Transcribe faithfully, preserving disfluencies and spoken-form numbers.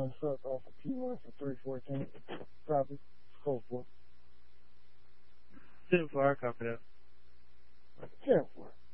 one struck off a P one for three fourteen. Copy. Code four. Ten four, I copy that. ten four.